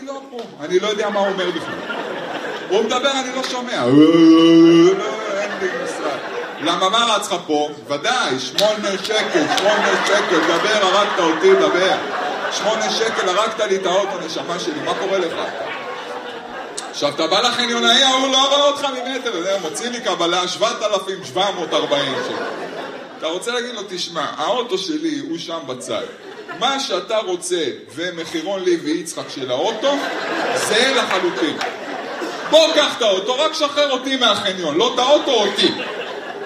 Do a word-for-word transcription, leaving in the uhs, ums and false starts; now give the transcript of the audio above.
לא פה, אני לא יודע מה הוא אומר בכלל. הוא מדבר, אני לא שומע. אין לי משרד. למה מה רץ לך פה? ודאי, שמונה שקל, שמונה שקל, דבר, הרגת אותי, דבר. שמונה שקל, הרגת לי את האוטו, נשמה שלי, מה קורה לך? עכשיו, אתה בא לחניונאי, הוא לא רואה אותך ממטר, מוציא לי קבלה שבעת אלפים שבע מאות וארבעים שקל. אתה רוצה להגיד לו, תשמע, האוטו שלי הוא שם בצד. מה שאתה רוצה ומחירון לי ויצחק של האוטו, זה לחלוטין. בוא קח את האוטו, רק שחרר אותי מהחניון, לא את האוטו אותי.